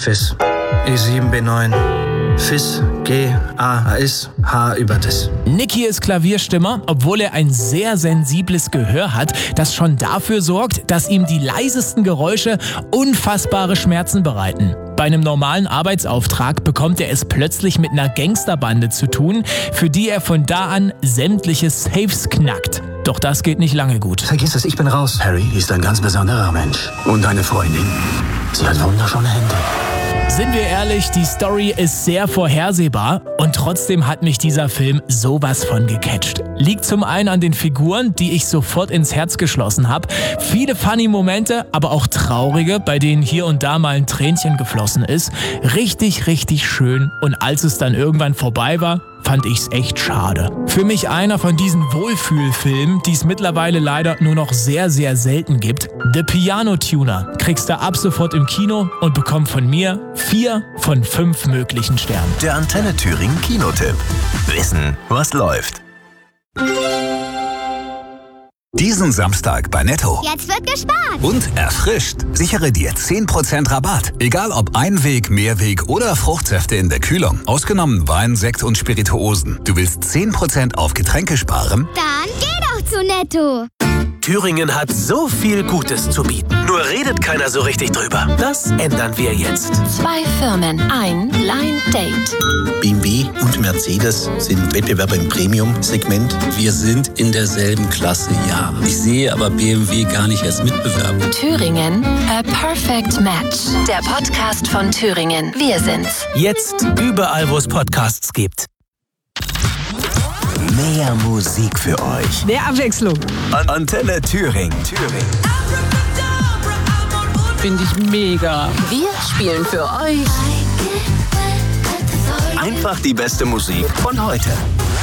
FIS, E7B9, FIS, G-A-S, H über das. Nicky ist Klavierstimmer, obwohl er ein sehr sensibles Gehör hat, das schon dafür sorgt, dass ihm die leisesten Geräusche unfassbare Schmerzen bereiten. Bei einem normalen Arbeitsauftrag bekommt er es plötzlich mit einer Gangsterbande zu tun, für die er von da an sämtliche Safes knackt. Doch das geht nicht lange gut. Vergiss es, ich bin raus. Harry ist ein ganz besonderer Mensch. Und deine Freundin, sie hat wunderschöne Hände. Sind wir ehrlich, die Story ist sehr vorhersehbar und trotzdem hat mich dieser Film sowas von gecatcht. Liegt zum einen an den Figuren, die ich sofort ins Herz geschlossen habe. Viele funny Momente, aber auch traurige, bei denen hier und da mal ein Tränchen geflossen ist. Richtig, richtig schön. Und als es dann irgendwann vorbei war, fand ich's echt schade. Für mich einer von diesen Wohlfühlfilmen, die es mittlerweile leider nur noch sehr, sehr selten gibt. The Piano Tuner kriegst du ab sofort im Kino und bekommt von mir 4 von 5 möglichen Sternen. Der Antenne Thüringen Kinotipp. Wissen, was läuft. Diesen Samstag bei Netto. Jetzt wird gespart. Und erfrischt. Sichere dir 10% Rabatt. Egal ob Einweg, Mehrweg oder Fruchtsäfte in der Kühlung. Ausgenommen Wein, Sekt und Spirituosen. Du willst 10% auf Getränke sparen? Dann geh doch zu Netto. Thüringen hat so viel Gutes zu bieten. Nur redet keiner so richtig drüber. Das ändern wir jetzt. 2 Firmen, ein Blind Date. BMW und Mercedes sind Wettbewerber im Premium-Segment. Wir sind in derselben Klasse, ja. Ich sehe aber BMW gar nicht als Mitbewerber. Thüringen, a perfect match. Der Podcast von Thüringen. Wir sind's. Jetzt überall, wo es Podcasts gibt. Mehr Musik für euch. Mehr Abwechslung. Antenne Thüringen. Finde ich mega. Wir spielen für euch Einfach die beste Musik von heute.